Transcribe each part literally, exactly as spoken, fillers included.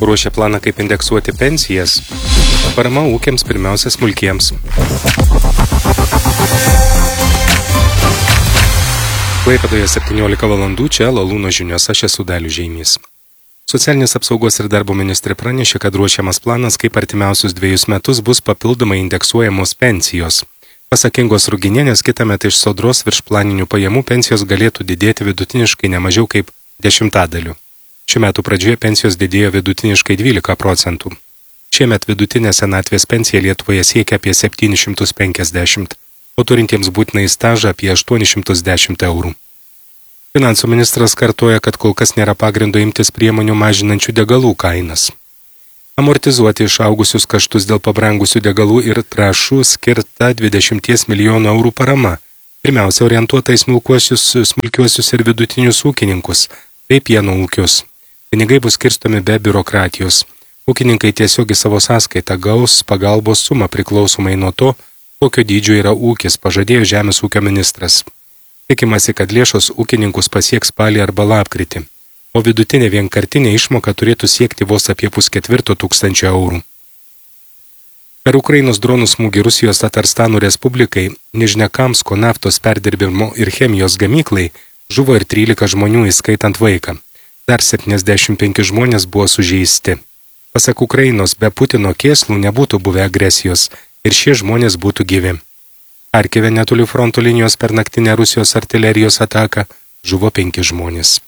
Ruošia planą, kaip indeksuoti pensijas. Parama ūkiams, pirmiausia smulkiems. Klaipėdoje septyniolika valandų, čia Lalūno žinios, aš esu Dalius Žeimys. Socialinės apsaugos ir darbo ministrė pranešė, kad ruošiamas planas, kaip artimiausius dviejus metus bus papildomai indeksuojamos pensijos. Pasak Ingos Ruginienės, kitąmet iš sodros virš planinių pajamų pensijos galėtų didėti vidutiniškai nemažiau kaip dešimtadaliu. Šiuo metu pradžioje pensijos didėjo vidutiniškai dvylika procentų. Šiemet vidutinė senatvės pensija Lietuvoje siekia apie septynis šimtus penkiasdešimt, o turintiems būtinai stažą apie aštuonis šimtus dešimt eurų. Finansų ministras kartoja, kad kol kas nėra pagrindo imtis priemonių mažinančių degalų kainas. Amortizuoti išaugusius kaštus dėl pabrangusių degalų ir trąšų skirta dvidešimt milijonų eurų parama, pirmiausia orientuota į smulkiuosius, smulkiuosius ir vidutinius ūkininkus, bei pieno ūkius. Pinigai bus skirstomi be biurokratijos. Ūkininkai tiesiog į savo sąskaitą gaus pagalbos sumą priklausomai nuo to, kokio dydžio yra ūkis, pažadėjo Žemės ūkio ministras. Tikimasi, kad lėšos ūkininkus pasieks spalį arba lapkritį, o vidutinė vienkartinė išmoka turėtų siekti vos apie pusketvirto tūkstančio eurų. Per Ukrainos dronų smūgį Rusijos Tatarstano Respublikai, Nižnekamsko naftos perdirbimo ir chemijos gamyklai žuvo ir trylika žmonių, įskaitant vaiką. Dar septyniasdešimt penki žmonės buvo sužeisti. Pasak Ukrainos, be Putino kėslų nebūtų buvę agresijos ir šie žmonės būtų gyvi. Charkive netoli fronto linijos per naktinę Rusijos artilerijos ataką žuvo penki žmonės.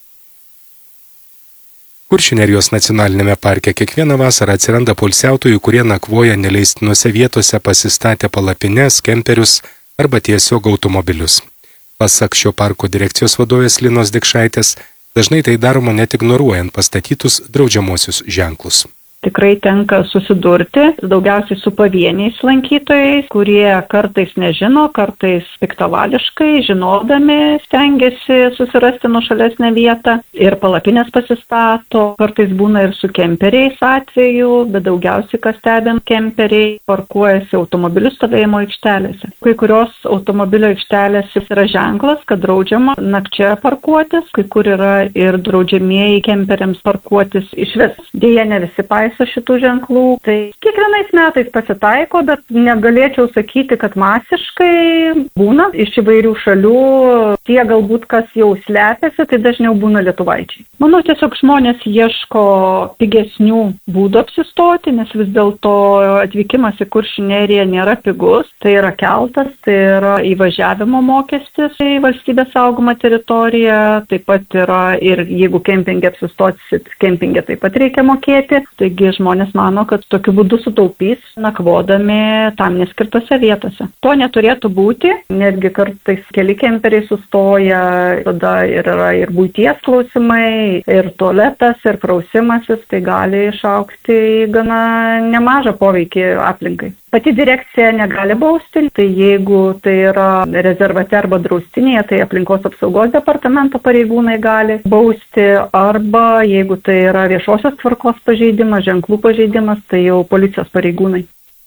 Kuršių Nerijos nacionalinėme parke kiekvieną vasarą atsiranda poilsiautojų, kurie nakvoja neleistinose vietose pasistatę palapines, kemperius arba tiesiog automobilius. Pasak šio parko direkcijos vadovės Linos Dikšaitės, dažnai tai daroma net ignoruojant pastatytus draudžiamuosius ženklus. Tikrai tenka susidurti daugiausiai su pavieniais lankytojais, kurie kartais nežino, kartais piktavališkai, žinodami, stengiasi susirasti nuošalesnę vietą ir palapinės pasistato. Kartais būna ir su kemperiais atveju, bet daugiausiai, kas stebim, kemperiai parkuojasi automobilių stovėjimo aikštelėse. Kai kurios automobilio aikštelėse yra ženklas, kad draudžiama nakčia parkuotis, kai kur yra ir draudžiamieji kemperiams parkuotis išvis. Deja, ne visi pais šitų ženklų. Tai kiekvienais metais pasitaiko, bet negalėčiau sakyti, kad masiškai būna iš įvairių šalių. Tie galbūt, kas jau slepiasi, tai dažniau būna lietuvaičiai. Manau, tiesiog žmonės ieško pigesnių būdų apsistoti, nes vis dėlto atvykimas į Kuršių Neriją nėra pigus. Tai yra keltas, tai yra įvažiavimo mokestis į valstybės saugomą teritoriją. Taip pat yra ir jeigu kempinge apsistosit, kempinge taip pat reikia mokėti. Taigi žmonės mano, kad tokiu būdu sutaupys nakvodami tam neskirtose vietose. To neturėtų būti, netgi kartais keli kemperiai sustoja, tada ir yra ir buities klausimai, ir tualetas, ir prausimasis, tai gali išaugti į gana nemažą poveikį aplinkai. Pati direkcija negali bausti, tai jeigu tai yra rezervate arba draustinėje, tai aplinkos apsaugos departamento pareigūnai gali bausti, arba jeigu tai yra viešosios tvarkos pažeidimas, ženklų pažeidimas, tai jau policijos pareigūnai.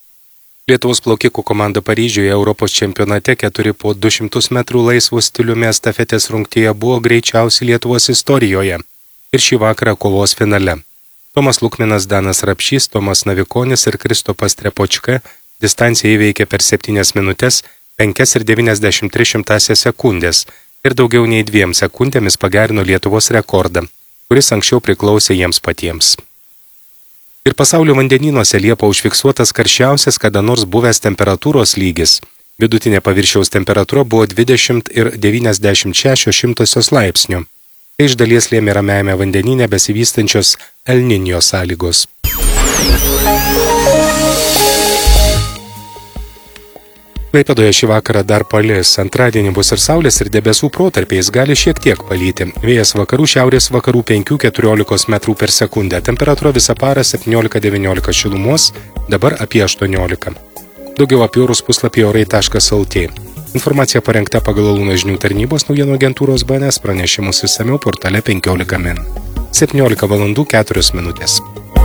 Lietuvos plaukikų komanda Paryžiuje Europos čempionate keturi po du šimtus metrų laisvų stiliumi estafetės rungtyje buvo greičiausi Lietuvos istorijoje ir šį vakarą kovos finale. Tomas Lukminas, Danas Rapšys, Tomas Navikonis ir Kristopas Trepočka distanciją įveikė per septynias minutės, penkias ir devyniasdešimt tris šimtąsias sekundės ir daugiau nei dviem sekundėmis pagerino Lietuvos rekordą, kuris anksčiau priklausė jiems patiems. Ir pasaulio vandenynuose Liepą užfiksuotas karščiausias kada nors buvęs temperatūros lygis. Vidutinė paviršiaus temperatūra buvo dvidešimt ir devyniasdešimt šešios šimtosios laipsnių. Tai iš dalies lėmė ramiajame vandenyne besivystančios El Niño sąlygos. Klaipėdoje šį vakarą dar palis. Antradienį bus ir saulės ir debesų protarpiais, gali šiek tiek palyti. Vėjas vakarų šiaurės vakarų penki keturiolika metrų per sekundę. Temperatūra visą parą septyniolika devyniolika šilumos, dabar apie aštuoniolika. Daugiau apie orus puslapyje orai taškas lt. Informacija parengta pagal Lalūno žinių tarnybos naujienų agentūros B N S pranešimus išsamiau portale penkiolika min. septyniolika valandų keturios minutės.